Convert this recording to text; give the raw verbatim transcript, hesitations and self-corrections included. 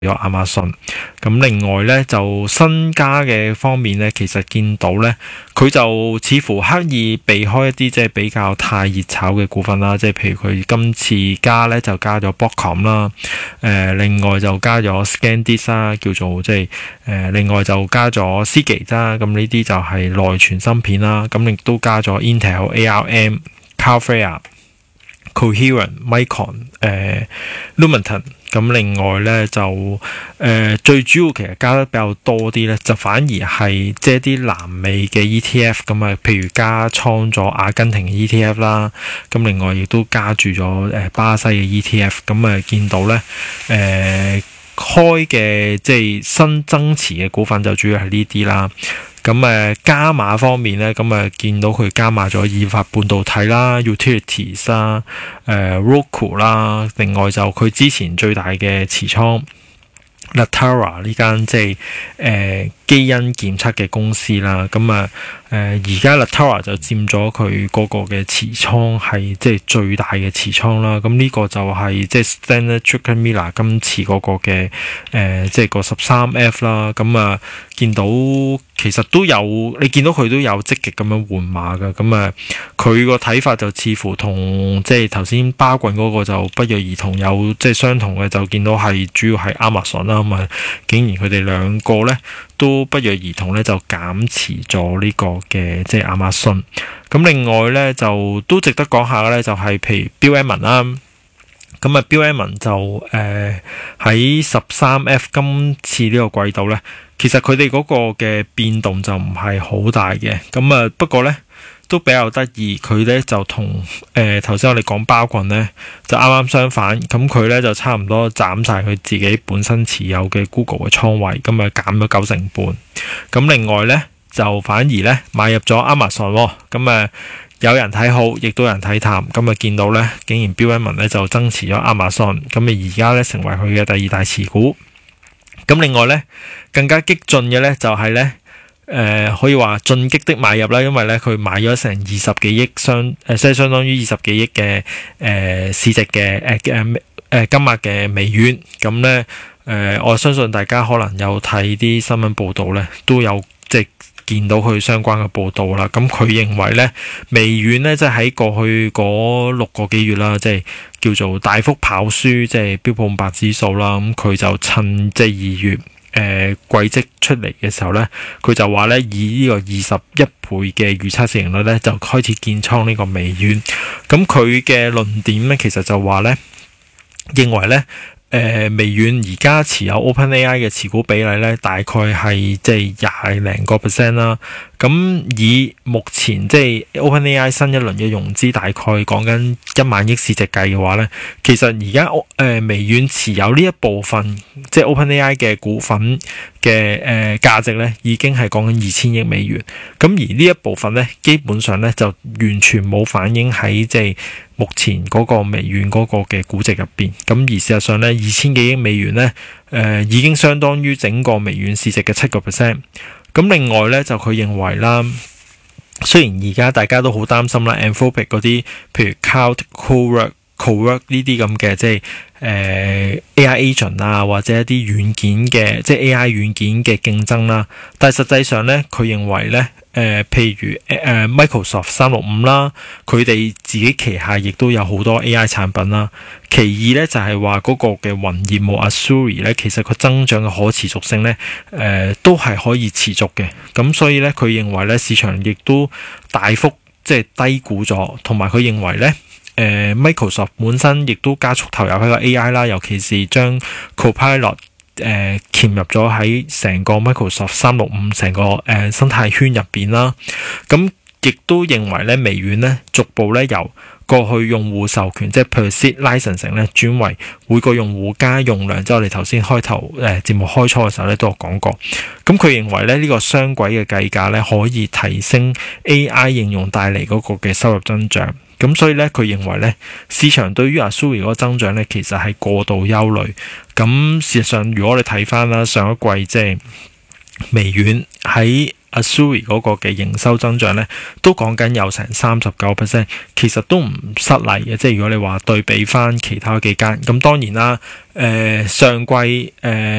咗亞馬遜。咁另外咧就新加嘅方面咧，其實見到咧佢就似乎刻意避開一啲即係比較太熱炒嘅股份啦，即係譬如佢今次加咧就加咗 Broadcom 啦，誒、呃、另外就加咗 ScanDisk 啦，叫做即係誒、呃、另外就加咗 Seagate 啦，咁呢啲就係內存芯片啦，咁亦都加咗 Intel、A R M、Cloudflare、Coherent、Micron、誒 Lumentum。咁另外咧就誒、呃、最主要其實加得比較多啲咧，就反而係即係啲南美嘅 E T F 咁啊，譬如加倉咗阿根廷嘅 E T F 啦，咁另外亦都加注咗誒巴西嘅 E T F， 咁啊見到咧誒、呃、開嘅即係新增持嘅股份就主要係呢啲啦。咁誒加碼方面咧，咁誒見到佢加碼咗意法半導體啦、utilities 啦、誒 Roku 啦，另外就佢之前最大嘅持倉 Natera 呢間即係誒基因檢測嘅公司啦，咁啊誒而家 Natera 就佔咗佢嗰個嘅持倉係即係最大嘅持倉啦，咁呢個就係即係 Standard Druckenmiller 今次嗰個嘅誒即係個十三 F 啦，咁啊見到其實都有你見到佢都有積極咁樣換馬㗎，咁啊佢個睇法就似乎同即係頭先巴郡嗰個就不約而同有即係相同嘅，就見到係主要係 Amazon 啦，咁啊竟然佢哋兩個咧都不約而同咧就減持咗呢個嘅即係亞馬遜。咁另外咧就都值得講下咧，就係譬如 Bill Ammon 啦。咁啊 Bill Ammon 就誒喺十三 F 今次呢個季度咧，其實佢哋嗰個嘅變動就唔係好大嘅。咁啊不過咧都比較得意，佢咧就同誒頭先我哋講包群咧就啱啱相反，咁佢咧就差唔多斬晒佢自己本身持有嘅 Google 嘅倉位，咁啊減咗九成半。咁另外咧就反而咧買入咗 Amazon， 咁啊有人睇好，亦都有人睇淡，咁啊見到咧竟然 Bill Ammon 咧就增持咗 Amazon， 咁啊而家咧成為佢嘅第二大持股。咁另外咧更加激進嘅咧就係咧。誒、呃、可以話進擊的買入啦，因為咧佢買咗成二十幾億相誒，即係相當於二十幾億嘅誒市值嘅誒誒誒金額嘅美元。咁咧誒，我相信大家可能有睇啲新聞報導咧，都有即係見到佢相關嘅報導啦。咁佢認為咧，微軟咧即係喺過去嗰六個幾月啦，即係叫做大幅跑輸即係標普五百指數啦。咁佢就趁即係二月。誒、呃、季績出嚟嘅時候咧，佢就話咧以呢個二十一倍嘅預測市盈率咧，就開始建倉呢個微軟。咁佢嘅論點咧，其實就話咧，認為咧。誒、呃、微軟而家持有 OpenAI 嘅持股比例咧，大概係即係廿零個 percent 啦。咁以目前即係 OpenAI 新一輪嘅融資，大概講緊一萬億市值計嘅話咧，其實而家誒微軟持有呢一部分即係 OpenAI 嘅股份嘅誒價值咧，已經係講緊二千億美元。咁而呢一部分咧，基本上咧就完全冇反映喺即係目前嗰個微軟嗰個嘅估值入邊。咁而事實上咧，二千幾億美元咧，誒、呃、已經相當於整個微軟市值嘅七個 percent。咁另外咧，就佢認為啦，雖然而家大家都好擔心啦 Anthropic 嗰啲，譬如 Cloud Cowork Cowork 呢啲咁嘅，即係誒、呃、A I agent 啊，或者一啲軟件嘅，即係 A I 軟件嘅競爭啦。但係實際上咧，佢認為咧。誒、呃，譬如誒、呃、Microsoft 三六五啦，佢哋自己旗下亦都有好多 A I 產品啦。其二咧就係話嗰個嘅雲業務 Azure 咧，其實佢增長嘅可持續性咧，誒、呃、都係可以持續嘅。咁所以咧，佢認為咧市場亦都大幅即係低估咗，同埋佢認為咧，誒、呃、Microsoft 本身亦都加速投入喺個 A I 啦，尤其是將 Copilot。誒、呃，潛入咗喺成個 Microsoft 三六五成個誒、呃、生態圈入邊啦。咁亦都認為咧，微軟咧逐步咧由過去用戶授權，即係 per seat licensing 咧，轉為每個用戶加用量。即係我哋頭先開頭誒、呃、節目開初嘅時候咧，都有講過。咁佢認為咧呢、這個雙軌嘅計價咧，可以提升 A I 應用帶嚟嗰個嘅收入增長。咁所以咧，佢認為咧，市場對於 Azure 嗰個增長咧，其實係過度憂慮。咁事實上，如果你睇翻啦，上一季即係微軟喺 Azure 嗰個嘅營收增長咧，都講緊有成三十九 percent， 其實都唔失禮嘅。即係如果你話對比翻其他幾間，咁當然啦，誒、呃、上季誒。呃